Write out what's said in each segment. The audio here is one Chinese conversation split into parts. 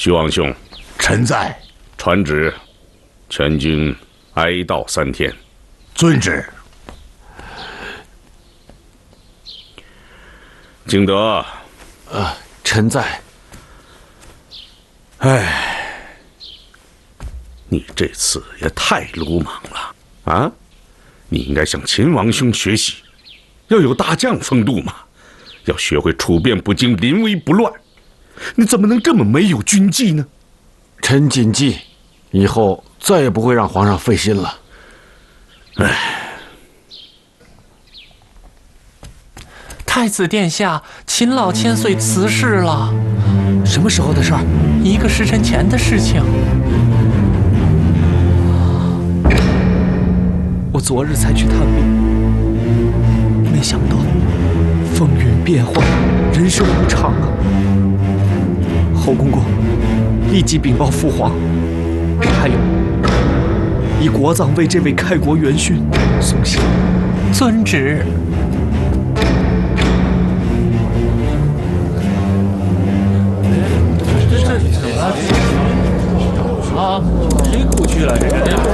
徐王兄， 臣在。 传旨，全军哀悼3天。 遵旨。 景德， 臣在。 哎，你这次也太鲁莽了啊！你应该向秦王兄学习，要有大将风度嘛，要学会处变不惊、临危不乱。你怎么能这么没有军纪呢？ 臣谨记，以后再也不会让皇上费心了。 哎， 太子殿下，秦老千岁辞世了。 什么时候的事儿 ？1个时辰前的事情。 我昨日才去探病，没想到风云变幻，人生无常啊！侯公公，立即禀报父皇，还有以国葬为这位开国元勋送行。 遵旨。 啊，谁哭去了？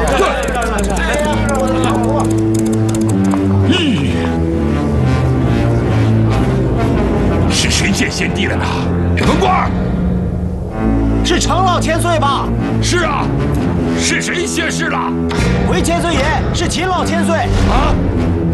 是谁见先帝了呢？文官， 是程老千岁吧？ 是啊，是谁先逝了？ 回千岁爷，是秦老千岁。 啊！